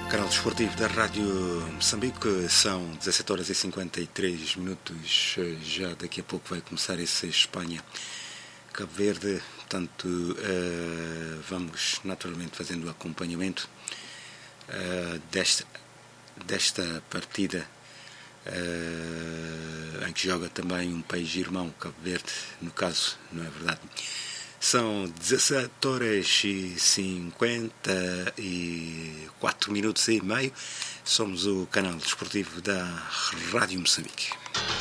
Canal Desportivo da Rádio Moçambique, são 17 horas e 53 minutos. Já daqui a pouco vai começar esse Espanha-Cabo Verde. Portanto, vamos naturalmente fazendo o acompanhamento desta partida em que joga também um país irmão, Cabo Verde, no caso, não é verdade? São 17 horas e 54 minutos e meio. Somos o canal desportivo da Rádio Moçambique.